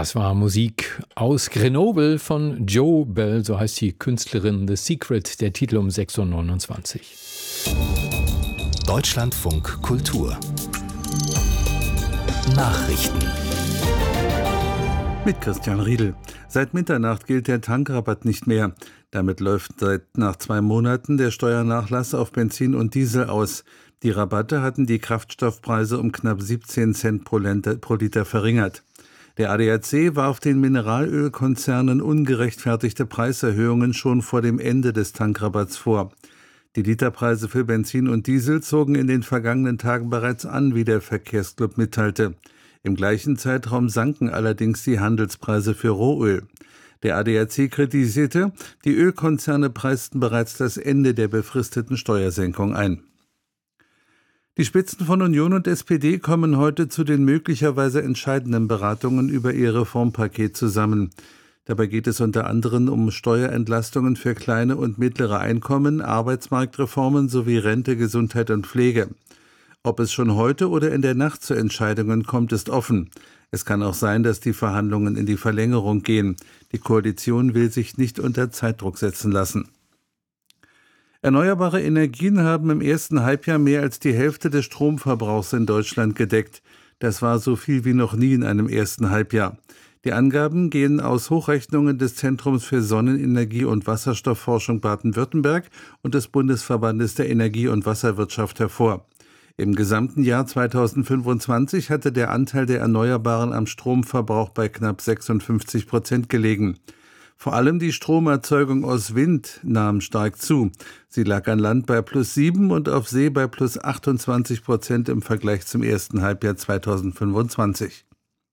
Das war Musik aus Grenoble von Joe Bell, so heißt die Künstlerin. The Secret, der Titel um 6.29 Uhr. Deutschlandfunk Kultur Nachrichten mit Christian Riedel. Seit Mitternacht gilt der Tankrabatt nicht mehr. Damit läuft nach 2 Monaten der Steuernachlass auf Benzin und Diesel aus. Die Rabatte hatten die Kraftstoffpreise um knapp 17 Cent pro Liter verringert. Der ADAC warf den Mineralölkonzernen ungerechtfertigte Preiserhöhungen schon vor dem Ende des Tankrabatts vor. Die Literpreise für Benzin und Diesel zogen in den vergangenen Tagen bereits an, wie der Verkehrsclub mitteilte. Im gleichen Zeitraum sanken allerdings die Handelspreise für Rohöl. Der ADAC kritisierte, die Ölkonzerne preisten bereits das Ende der befristeten Steuersenkung ein. Die Spitzen von Union und SPD kommen heute zu den möglicherweise entscheidenden Beratungen über ihr Reformpaket zusammen. Dabei geht es unter anderem um Steuerentlastungen für kleine und mittlere Einkommen, Arbeitsmarktreformen sowie Rente, Gesundheit und Pflege. Ob es schon heute oder in der Nacht zu Entscheidungen kommt, ist offen. Es kann auch sein, dass die Verhandlungen in die Verlängerung gehen. Die Koalition will sich nicht unter Zeitdruck setzen lassen. Erneuerbare Energien haben im ersten Halbjahr mehr als die Hälfte des Stromverbrauchs in Deutschland gedeckt. Das war so viel wie noch nie in einem ersten Halbjahr. Die Angaben gehen aus Hochrechnungen des Zentrums für Sonnenenergie und Wasserstoffforschung Baden-Württemberg und des Bundesverbandes der Energie- und Wasserwirtschaft hervor. Im gesamten Jahr 2025 hatte der Anteil der Erneuerbaren am Stromverbrauch bei knapp 56% gelegen. Vor allem die Stromerzeugung aus Wind nahm stark zu. Sie lag an Land bei +7 und auf See bei +28% im Vergleich zum ersten Halbjahr 2025.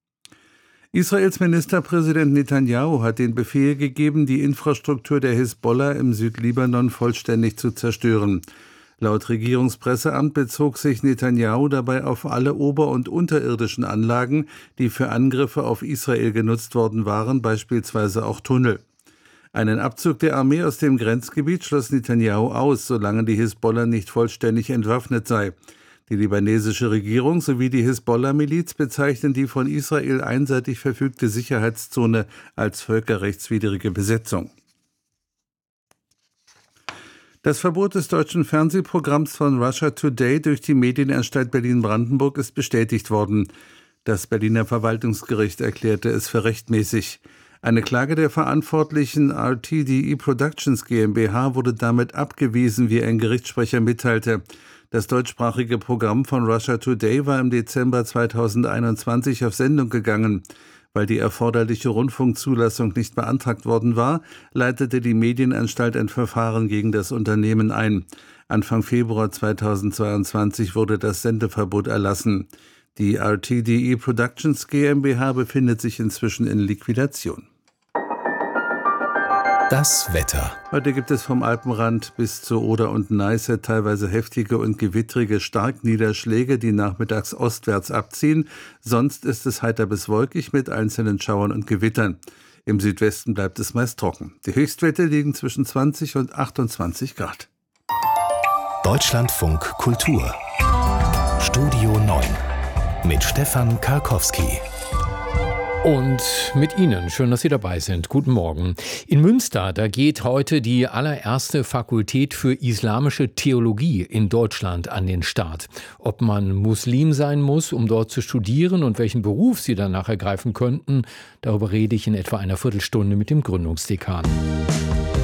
Israels Ministerpräsident Netanyahu hat den Befehl gegeben, die Infrastruktur der Hisbollah im Südlibanon vollständig zu zerstören. Laut Regierungspresseamt bezog sich Netanyahu dabei auf alle ober- und unterirdischen Anlagen, die für Angriffe auf Israel genutzt worden waren, beispielsweise auch Tunnel. Einen Abzug der Armee aus dem Grenzgebiet schloss Netanyahu aus, solange die Hisbollah nicht vollständig entwaffnet sei. Die libanesische Regierung sowie die Hisbollah-Miliz bezeichnen die von Israel einseitig verfügte Sicherheitszone als völkerrechtswidrige Besetzung. Das Verbot des deutschen Fernsehprogramms von Russia Today durch die Medienanstalt Berlin-Brandenburg ist bestätigt worden. Das Berliner Verwaltungsgericht erklärte es für rechtmäßig. Eine Klage der verantwortlichen RTDE Productions GmbH wurde damit abgewiesen, wie ein Gerichtssprecher mitteilte. Das deutschsprachige Programm von Russia Today war im Dezember 2021 auf Sendung gegangen. Weil die erforderliche Rundfunkzulassung nicht beantragt worden war, leitete die Medienanstalt ein Verfahren gegen das Unternehmen ein. Anfang Februar 2022 wurde das Sendeverbot erlassen. Die RTDE Productions GmbH befindet sich inzwischen in Liquidation. Das Wetter. Heute gibt es vom Alpenrand bis zur Oder und Neiße teilweise heftige und gewittrige Starkniederschläge, die nachmittags ostwärts abziehen. Sonst ist es heiter bis wolkig mit einzelnen Schauern und Gewittern. Im Südwesten bleibt es meist trocken. Die Höchstwerte liegen zwischen 20 und 28 Grad. Deutschlandfunk Kultur Studio 9 mit Stefan Karkowski. Und mit Ihnen, schön, dass Sie dabei sind. Guten Morgen. In Münster, da geht heute die allererste Fakultät für islamische Theologie in Deutschland an den Start. Ob man Muslim sein muss, um dort zu studieren und welchen Beruf Sie danach ergreifen könnten, darüber rede ich in etwa einer Viertelstunde mit dem Gründungsdekan.